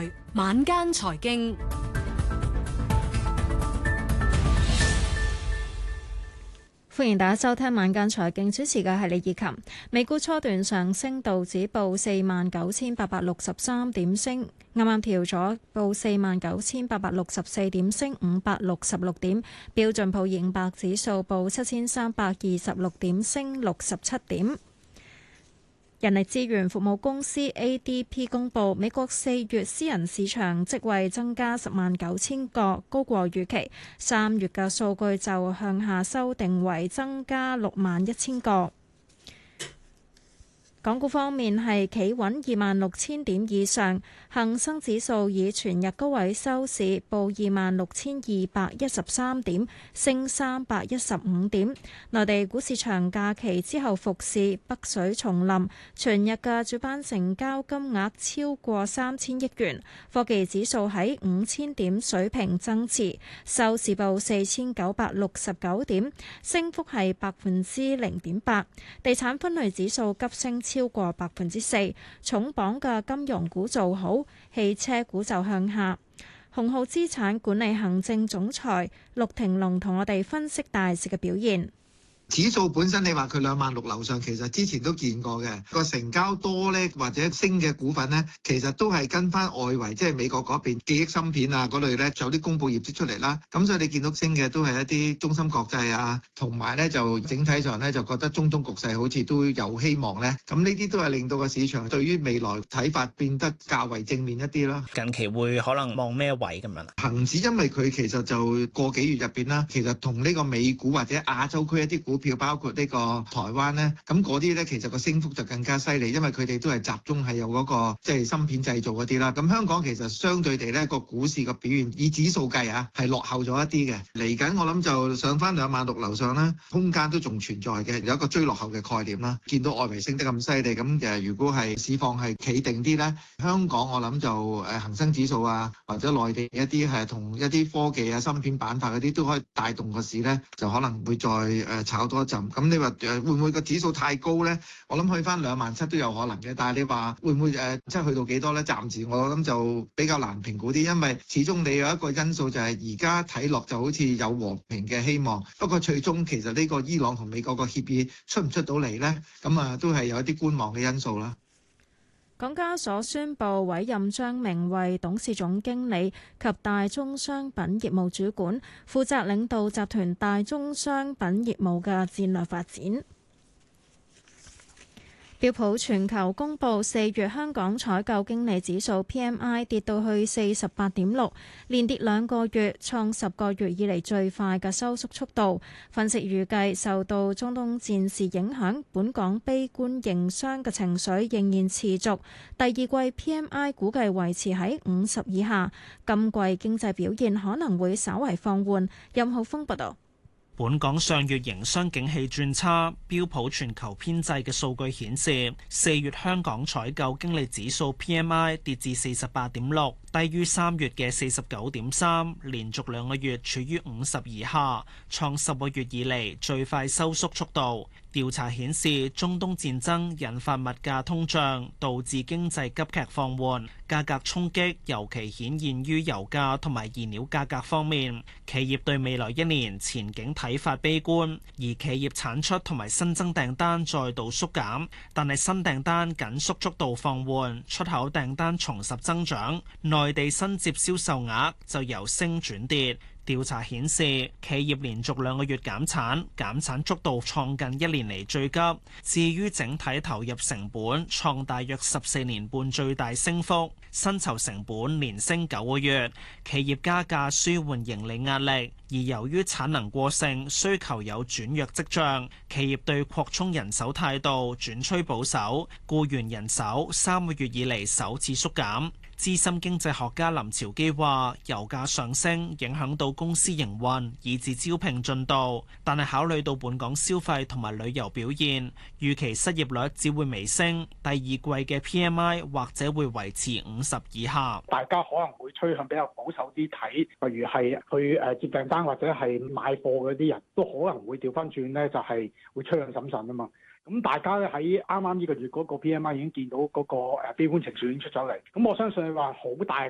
台晚間財經。 歡迎大家收聽晚間財經，主持嘅係李以琴。美股初段上升，道指報49,863點升，啱啱調咗報49,864點升566點。標準普爾500指數報7326點升67點。人力資源服務公司 ADP 公佈，美國4月私人市場職位增加109,000個，高過預期。3月嘅數據就向下修訂為增加61,000個。港股方面係企穩26,000點以上，恒生指數以全日高位收市，報26,213點，升315點。內地股市長假期之後復市，北水重臨，全日嘅主板成交金額超過3,000億元。科技指數喺5,000點水平增持，收市報4,969點，升幅係0.8%。地產分類指數急升超過4%，重磅嘅金融股做好，汽車股就向下。鴻浩資產管理行政總裁陸庭龍同我哋分析大市嘅表現。 指數本身你話佢26,000樓上，其實之前都見過嘅。個成交多呢，或者升嘅股份呢，其實都係跟翻外圍，即係美國嗰邊記憶芯片啊嗰類呢，就有啲公佈業績出嚟啦。咁所以你見到升嘅都係一啲中芯國際啊，同埋呢就整體上呢，就覺得中東局勢好似都有希望呢。咁呢啲都係令到個市場對於未來睇法變得較為正面一啲啦。 近期會可能望咩位咁樣？ 恆指因為佢其實就個幾月入邊啦，其實同呢個美股或者亞洲區一啲股票，包括呢個台灣咧，咁嗰啲咧其實個升幅就更加犀利，因為佢哋都係集中係有嗰個即係芯片製造嗰啲啦。咁香港其實相對地咧個股市個表現以指數計啊，係落後咗一啲嘅。嚟緊我諗就上翻26,000樓上啦，空間都仲存在嘅，有一個追落後嘅概念啦。見到外圍升得咁犀利，咁誒如果係市況係企定啲咧，香港我諗就恆生指數啊，或者內地一啲係同一啲科技啊、芯片板塊嗰啲都可以帶動個市咧，就可能會再炒多一陣。咁你話會唔會個指數太高呢？我諗去翻27,000都有可能嘅，但係你話會唔會即係去到幾多呢？暫時我諗就比較難評估啲，因為始終你有一個因素就係而家睇落就好似有和平嘅希望，不過最終其實呢個伊朗同美國個協議出唔出到嚟呢？咁啊都係有一啲觀望嘅因素啦。 港交所宣布委任張明為董事總經理及大宗商品業務主管，負責領導集團大宗商品業務嘅戰略發展。標普全球公佈4月香港採購經理指數 PMI 跌到去48.6，連跌2個月，創10個月以嚟最快嘅收縮速度。分析預計受到中東戰事影響，本港悲觀營商嘅情緒仍然持續。第二季 PMI 估計維持喺50以下，今季經濟表現可能會稍為放緩。任浩峰報道。 本港上月營商景氣轉差，標普全球編製嘅數據顯示，4月香港採購經理指數 PMI 跌至48.6，低於3月嘅49.3，連續2個月處於50以下，創10個月以嚟最快收縮速度。調查顯示，中東戰爭引發物價通脹，導致經濟急劇放緩，價格衝擊尤其顯現於油價同埋燃料價格方面。企業對未來1年前景睇法悲觀，而企業產出同埋新增訂單再度縮減，但係新訂單緊縮速度放緩，出口訂單重拾增長，內地新接銷售額就由升轉跌。調查顯示，企業連續2個月減產，減產速度創近1年嚟最急。至於整體投入成本，創大約14年半最大升幅。薪酬成本連升9個月，企業加價舒緩盈利壓力。而由於產能過剩，需求有轉弱跡象，企業對擴充人手態度轉趨保守，僱員人手3個月以嚟首次縮減。資深經濟學家林朝基話：油價上升影響到公司營運，以至招聘進度。但係考慮到本港消費同埋旅遊表現，預期失業率只會微升。第二季嘅 PMI 或者會維持50以下。 大家可能會趨向比較保守啲睇，例如係去接訂單或者係買貨嗰啲人都可能會調翻轉咧，就係會趨向審慎啊嘛。咁大家咧喺啱啱呢個月嗰個 PMI 已經見到嗰個悲觀情緒已經出咗嚟，咁我相信話好大